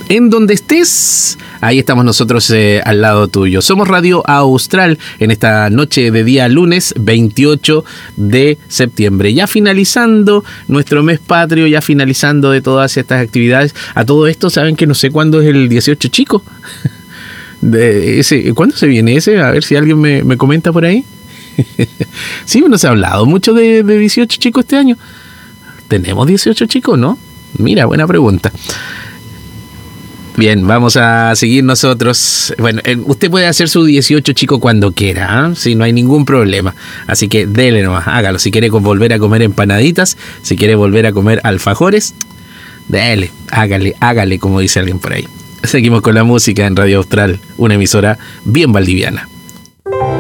En donde estés, ahí estamos nosotros al lado tuyo. Somos Radio Austral en esta noche de día lunes 28 de septiembre. Ya finalizando nuestro mes patrio, ya finalizando de todas estas actividades. A todo esto, ¿saben que no sé cuándo es el 18 chico? ¿Cuándo se viene ese? A ver si alguien me comenta por ahí. Sí, no se ha hablado mucho de 18 chicos este año. ¿Tenemos 18 chicos, no? Mira, buena pregunta. Bien, vamos a seguir nosotros. Bueno, usted puede hacer su 18 chico cuando quiera, ¿eh? Sí, no hay ningún problema. Así que dele nomás, hágalo. Si quiere volver a comer empanaditas, si quiere volver a comer alfajores, dele, hágale, como dice alguien por ahí. Seguimos con la música en Radio Austral, una emisora bien valdiviana.